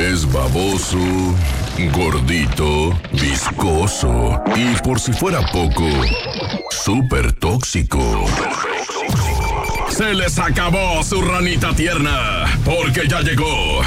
Es baboso, gordito, viscoso y por si fuera poco, súper tóxico. Se les acabó su ranita tierna, porque ya llegó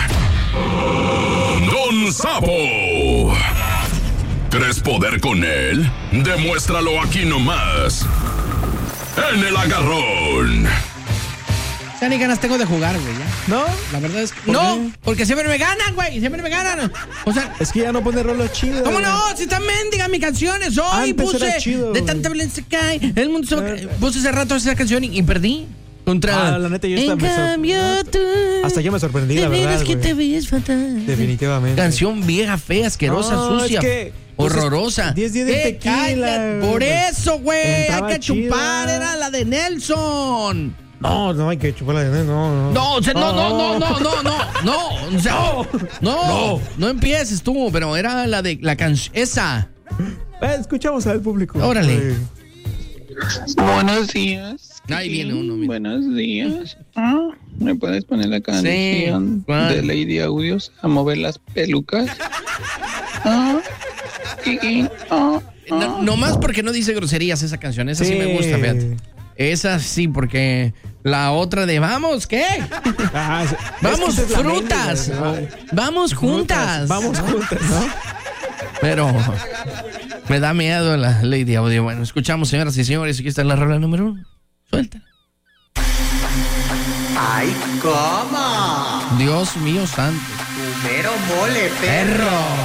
Don Sapo. ¿Quieres poder con él? Demuéstralo aquí nomás, en El Agarrón. Ya ni ganas tengo de jugar, güey, ya. ¿No? La verdad es que no, porque siempre me ganan, güey, siempre me ganan. O sea, es que ya no pone rolos chidos. ¿cómo no? Si están mendigas mis canciones. Hoy antes puse era chido, de tanta violencia que hay, el mundo se va a caer. Puse hace rato esa canción y perdí. Contra. La neta, yo en cambio tú. Hasta yo me sorprendí, la verdad. Es que te ves fatal. Definitivamente. Canción vieja, fea, asquerosa, sucia. Es que, horrorosa. 10 días de tequila. Cállate, por eso, güey. Hay que chida. chupar. Era la de Nelson. No hay que chupar la de Nelson. No, o sea, no. O sea, no empieces tú, pero era la de la canción. Esa. Escuchamos al público. Órale. Buenos días. Ahí viene uno, mira. Buenos días. ¿Me puedes poner la canción Sí, de Lady Audios a mover las pelucas? No más porque no dice groserías esa canción. Esa sí me gusta, fíjate. Esa sí, porque la otra de vamos, ¿qué? Vamos es que frutas. Vamos juntas. Vamos juntas, ¿no? Pero me da miedo la Lady Audio. Bueno, escuchamos, señoras y señores. Aquí está la rola número 1. Suelta. ¡Ay, cómo! Dios mío santo. Mero mole, perro.